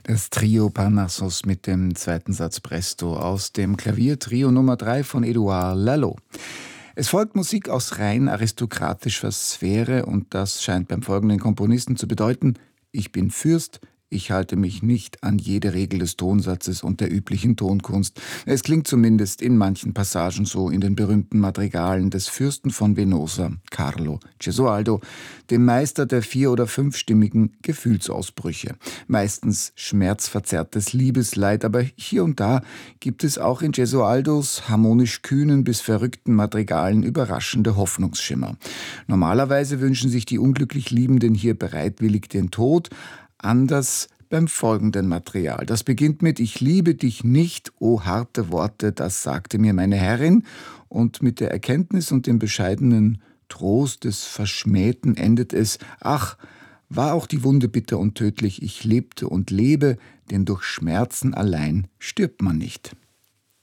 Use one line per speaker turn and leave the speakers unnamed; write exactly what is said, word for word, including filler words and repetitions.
Das Trio Parnassus mit dem zweiten Satz Presto aus dem Klaviertrio Nummer drei von Édouard Laloux. Es folgt Musik aus rein aristokratischer Sphäre und das scheint beim folgenden Komponisten zu bedeuten: Ich bin Fürst, ich halte mich nicht an jede Regel des Tonsatzes und der üblichen Tonkunst. Es klingt zumindest in manchen Passagen so in den berühmten Madrigalen des Fürsten von Venosa, Carlo Gesualdo, dem Meister der vier- oder fünfstimmigen Gefühlsausbrüche. Meistens schmerzverzerrtes Liebesleid, aber hier und da gibt es auch in Gesualdos harmonisch kühnen bis verrückten Madrigalen überraschende Hoffnungsschimmer. Normalerweise wünschen sich die unglücklich Liebenden hier bereitwillig den Tod, anders beim folgenden Material. Das beginnt mit Ich liebe dich nicht, o harte Worte, das sagte mir meine Herrin, und mit der Erkenntnis und dem bescheidenen Trost des Verschmähten endet es: Ach, war auch die Wunde bitter und tödlich, ich lebte und lebe, denn durch Schmerzen allein stirbt man nicht.